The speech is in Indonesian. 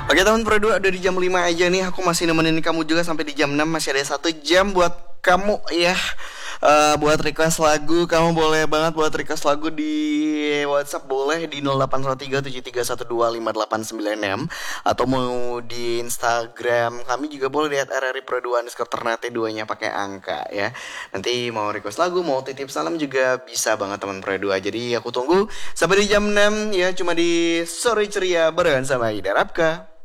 Oke teman Pro 2, udah di jam 5 aja nih. Aku masih nemenin kamu juga sampai di jam 6. Masih ada 1 jam buat kamu ya. Buat request lagu, kamu boleh banget buat request lagu di WhatsApp, boleh di 0813 73125896, atau mau di Instagram kami juga boleh, lihat RRI Pro 2 underscore Ternate, duanya pakai angka ya. Nanti mau request lagu, mau titip salam juga bisa banget teman Pro 2. Jadi aku tunggu sampai di jam 6 ya, cuma di Sore Ceria barengan sama Ida Rapka.